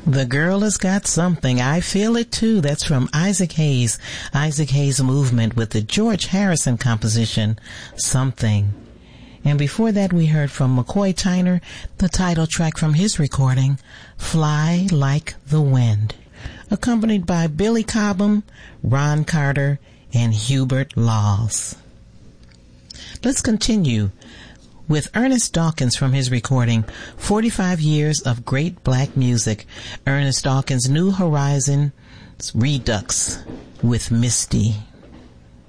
The girl has got something. I feel it too. That's from Isaac Hayes. Isaac Hayes Movement with the George Harrison composition, Something. And before that, we heard from McCoy Tyner, the title track from his recording, Fly Like the Wind, accompanied by Billy Cobham, Ron Carter, and Hubert Laws. Let's continue with Ernest Dawkins from his recording, 45 Years of Great Black Music, Ernest Dawkins' New Horizons Redux with Misty.